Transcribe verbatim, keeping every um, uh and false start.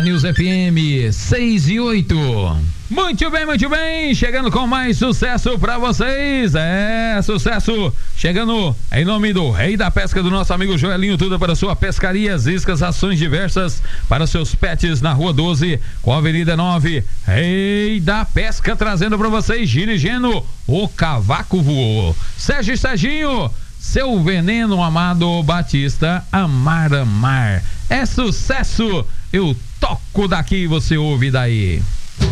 News F M seis e oito. Muito bem, muito bem, chegando com mais sucesso pra vocês, é, sucesso, chegando em nome do Rei da Pesca, do nosso amigo Joelinho, tudo para sua pescaria, iscas, ações diversas para seus pets na Rua doze, com a Avenida nove, Rei da Pesca, trazendo pra vocês, dirigindo o Cavaco Voou, Sérgio Serginho, seu veneno amado Batista, Amar Amar, é sucesso, eu toco daqui, você ouve daí.